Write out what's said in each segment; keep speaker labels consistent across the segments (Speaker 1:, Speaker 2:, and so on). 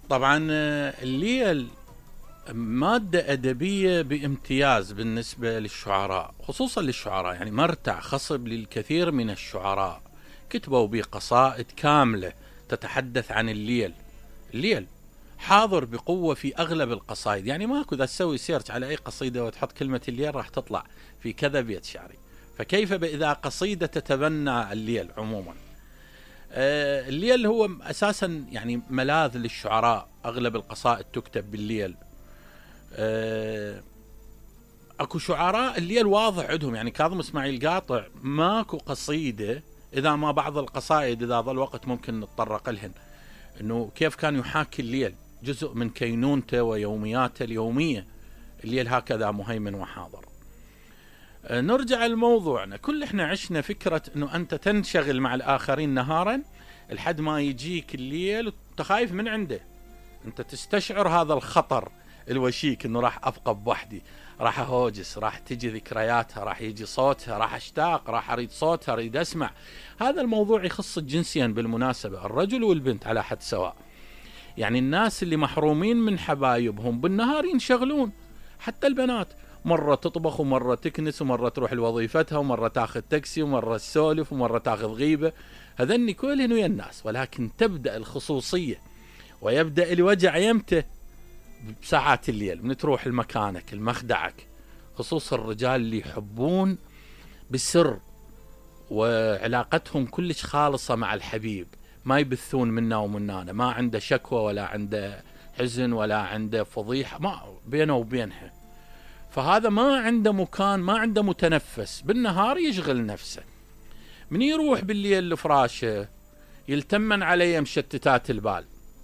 Speaker 1: طبعا الليل مادة أدبية بامتياز بالنسبة للشعراء، خصوصا للشعراء، يعني مرتع خصب للكثير من الشعراء، كتبوا به قصائد كاملة تتحدث عن الليل. الليل حاضر بقوة في أغلب القصائد، يعني ماكو، إذا تسوي سيرش على أي قصيدة وتحط كلمة الليل راح تطلع في كذا بيت شعري، فكيف إذا قصيدة تتبنى الليل عموما. الليل هو أساسا يعني ملاذ للشعراء، أغلب القصائد تكتب بالليل. اكو شعراء الليل واضح عندهم، يعني كاظم اسماعيل قاطع ماكو قصيدة إذا ما بعض القصائد إذا ظل وقت ممكن نتطرق لهن، أنه كيف كان يحاكي الليل جزء من كينونته ويومياته اليومية. الليل هكذا مهيمن وحاضر. نرجع لموضوعنا، كل احنا عشنا فكرة أنه أنت تنشغل مع الآخرين نهارا لحد ما يجيك الليل وانت خايف من عنده، أنت تستشعر هذا الخطر الوشيك، أنه راح أبقى بوحدي، راح أهوجس، راح تجي ذكرياتها، راح يجي صوتها، راح أشتاق، راح أريد صوتها، أريد أسمع. هذا الموضوع يخص جنسيا بالمناسبة، الرجل والبنت على حد سواء. يعني الناس اللي محرومين من حبايبهم بالنهار ينشغلون، حتى البنات مرة تطبخ ومرة تكنس ومرة تروح لوظيفتها ومرة تاخذ تاكسي ومرة تسولف ومرة تاخذ غيبة، هذني كلهن ويا الناس. ولكن تبدأ الخصوصية ويبدأ الوجع يمتى؟ بساعات الليل، من تروح لمكانك المخدعك، خصوصا الرجال اللي يحبون بالسر وعلاقتهم كلش خالصة مع الحبيب، ما يبثون منا ومنانا، ما عنده شكوى ولا عنده حزن ولا عنده فضيحة ما بينه وبينها. فهذا ما عنده مكان، ما عنده متنفس، بالنهار يشغل نفسه، من يروح بالليل لفراشه يلتمن عليه مشتتات البال،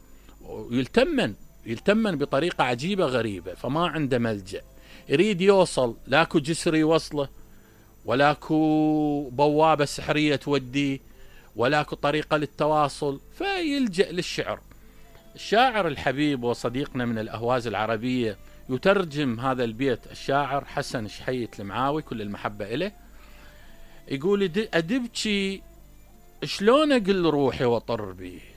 Speaker 1: يلتمن بطريقة عجيبة غريبة، فما عنده ملجأ، يريد يوصل، لاكو جسر يوصله، ولاكو بوابة سحرية توديه، ولاكو طريقة للتواصل، فيلجأ للشعر. الشاعر الحبيب وصديقنا من الأهواز العربية يترجم هذا البيت، الشاعر حسن شحيت المعاوي كل المحبة إليه، يقول: أدبكي شلون أقل روحي وطر بيه،